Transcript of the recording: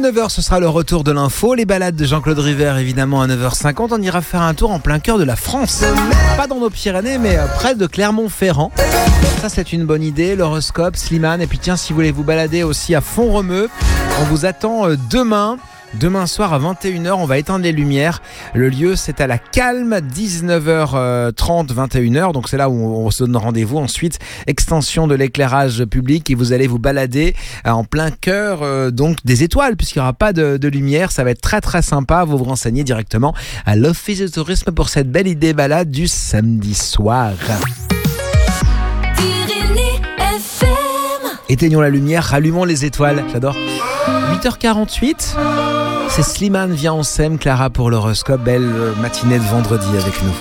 9h, ce sera le retour de l'info. Les balades de Jean-Claude River, évidemment, à 9h50. On ira faire un tour en plein cœur de la France. Pas dans nos Pyrénées, mais près de Clermont-Ferrand. Ça, c'est une bonne idée. L'horoscope, Slimane. Et puis tiens, si vous voulez vous balader aussi à Font-Romeu, on vous attend demain. Demain soir à 21h, on va éteindre les lumières. Le lieu, c'est à la Calme, 19h30, 21h. Donc c'est là où on se donne rendez-vous. Ensuite, extension de l'éclairage public et vous allez vous balader en plein cœur donc des étoiles, puisqu'il n'y aura pas de lumière. Ça va être très très sympa. Vous vous renseignez directement à l'Office de tourisme pour cette belle idée balade du samedi soir. Éteignons la lumière, rallumons les étoiles. J'adore. 8h48. C'est Slimane vient en SEM, Clara pour l'horoscope. Belle matinée de vendredi avec nous.